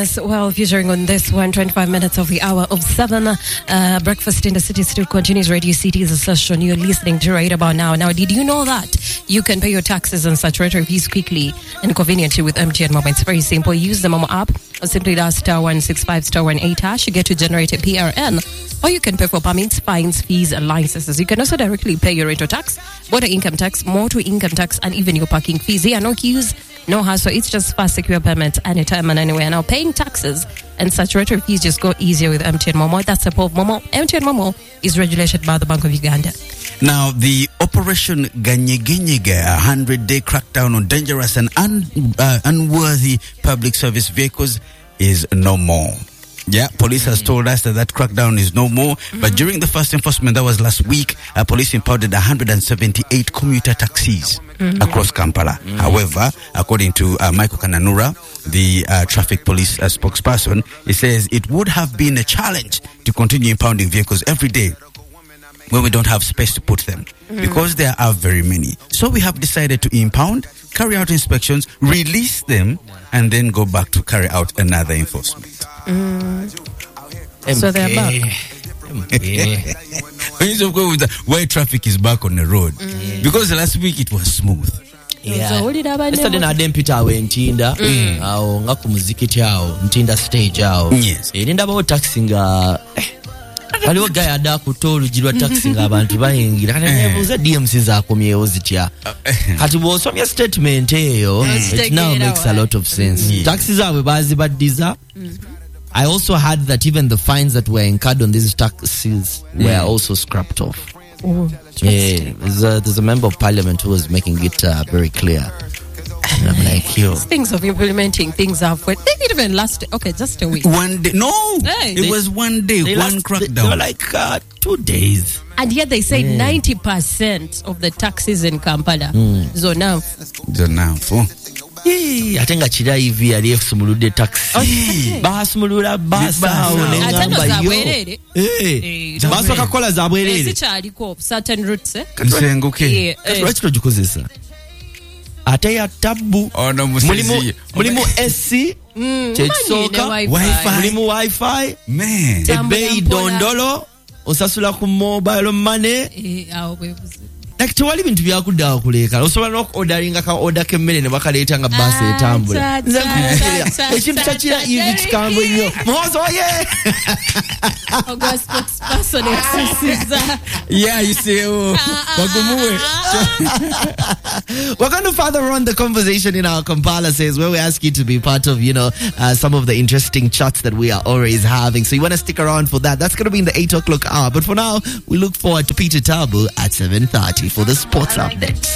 Well, featuring on this one, 25 minutes of the hour of 7. Breakfast in the City still continues. Radio City is a session you're listening to right about now. Now, did you know that you can pay your taxes and statutory fees quickly and conveniently with MTN Momo? It's very simple. Use the Momo app or simply dial *165 *18#. You get to generate a PRN. Or you can pay for permits, fines, fees, and licenses. You can also directly pay your rental tax, border income tax, motor income tax, and even your parking fees. Yeah, no queues, no hassle. It's just fast, secure payments anytime and anywhere. Now, paying taxes and statutory fees just go easier with MTN Momo. That's the of Momo. MTN Momo is regulated by the Bank of Uganda. Now, the Operation Ganyegenyege, 100-day crackdown on dangerous and unworthy public service vehicles is no more. Yeah, police has told us that crackdown is no more. But during the first enforcement, that was last week, police impounded 178 commuter taxis across Kampala. However, according to Michael Kananura, the traffic police spokesperson, he says it would have been a challenge to continue impounding vehicles every day when we don't have space to put them, because there are very many. So we have decided to impound, carry out inspections, release them, and then go back to carry out another enforcement. So they're back. Why traffic is back on the road? Because last week it was smooth. Yesterday na Dempita awe Ntinda awo nga ku muzikiti awo Ntinda stage awo. Yes. Erinda bawo taxi nga waliwo gaya da kutolu jirwa taxi nga abantu bayingira kana nebuza DMC zakomyewo zitya kati bw'osomya statement eyo it now makes a lot of sense. Taxis zaabwe bazibaddiza. I also heard that even the fines that were incurred on these taxis were also scrapped off. Yeah, there's a member of parliament who was making it very clear. And I'm like, yo. Things of implementing things are for. They didn't even last. Okay, just a week. One day. No, it was one day, one crackdown. They were like 2 days. And yet they say 90% of the taxis in Kampala. Zonamfu. Ate nga kira hivi yali efusumuludde taxi basumulula basa basooka kukola za bwerere zikyaliko certain routes nsenguke lwaki togikozesa ate ya tabu mulimu SC kyekisooka mulimu wifi ebbeeyi dondolo osasula ku mobile money like tewali bintu byakuddawa kuleeka osobola n'okuodaringa ka oda k'emmere ne bakaleeta nga baasi etambula ekintu kyakira hivi kikambwe nnyo muhozo ye wagumuwe. We're going to further on the conversation in our Kampala Says, where we ask you to be part of, some of the interesting chats that we are always having. So you want to stick around for that. That's going to be in the 8 o'clock hour. But for now, we look forward to Peter Tabu at 7:30 for the sports update.